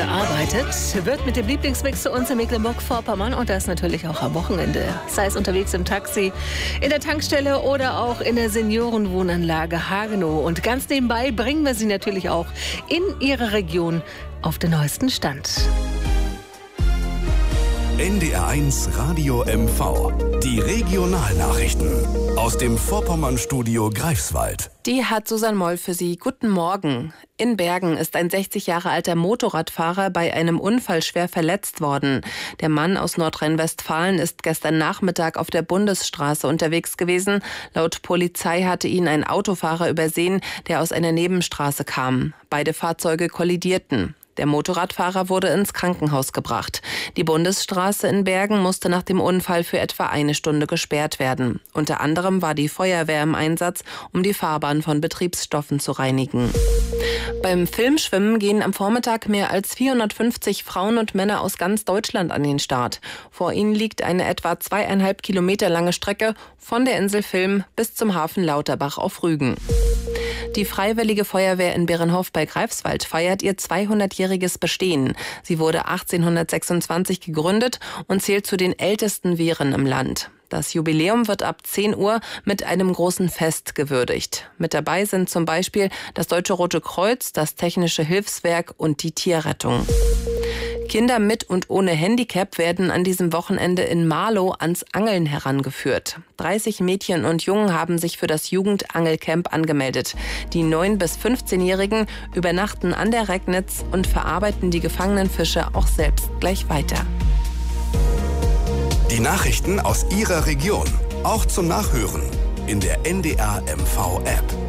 gearbeitet wird mit dem Lieblingsmix zu uns in Mecklenburg-Vorpommern und das natürlich auch am Wochenende. Sei es unterwegs im Taxi, in der Tankstelle oder auch in der Seniorenwohnanlage Hagenow. Und ganz nebenbei bringen wir Sie natürlich auch in Ihre Region auf den neuesten Stand. NDR1 Radio MV. Die Regionalnachrichten aus dem Vorpommern-Studio Greifswald. Die hat Susanne Moll für Sie. Guten Morgen. In Bergen ist ein 60 Jahre alter Motorradfahrer bei einem Unfall schwer verletzt worden. Der Mann aus Nordrhein-Westfalen ist gestern Nachmittag auf der Bundesstraße unterwegs gewesen. Laut Polizei hatte ihn ein Autofahrer übersehen, der aus einer Nebenstraße kam. Beide Fahrzeuge kollidierten. Der Motorradfahrer wurde ins Krankenhaus gebracht. Die Bundesstraße in Bergen musste nach dem Unfall für etwa eine Stunde gesperrt werden. Unter anderem war die Feuerwehr im Einsatz, um die Fahrbahn von Betriebsstoffen zu reinigen. Beim Filmschwimmen gehen am Vormittag mehr als 450 Frauen und Männer aus ganz Deutschland an den Start. Vor ihnen liegt eine etwa 2,5 Kilometer lange Strecke von der Insel Vilm bis zum Hafen Lauterbach auf Rügen. Die Freiwillige Feuerwehr in Beerenhof bei Greifswald feiert ihr 200-jähriges Bestehen. Sie wurde 1826 gegründet und zählt zu den ältesten Wehren im Land. Das Jubiläum wird ab 10 Uhr mit einem großen Fest gewürdigt. Mit dabei sind zum Beispiel das Deutsche Rote Kreuz, das Technische Hilfswerk und die Tierrettung. Kinder mit und ohne Handicap werden an diesem Wochenende in Marlow ans Angeln herangeführt. 30 Mädchen und Jungen haben sich für das Jugendangelcamp angemeldet. Die 9- bis 15-Jährigen übernachten an der Regnitz und verarbeiten die gefangenen Fische auch selbst gleich weiter. Die Nachrichten aus Ihrer Region, auch zum Nachhören in der NDR MV App.